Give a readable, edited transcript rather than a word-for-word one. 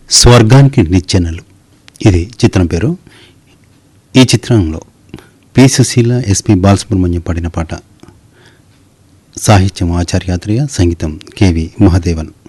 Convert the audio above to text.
స్వర్గానికి నిచ్చెనలు ఇది చిత్రం పేరు. ఈ చిత్రంలో పి సుశీల, ఎస్పి బాలసుబ్రహ్మణ్యం పాడిన పాట. సాహిత్యం ఆచార్యాత్రేయ, సంగీతం కెవి మహాదేవన్.